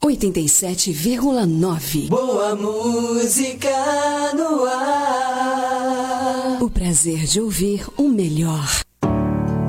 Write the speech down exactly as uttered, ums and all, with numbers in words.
oitenta e sete vírgula nove. Boa música no ar. O prazer de ouvir o melhor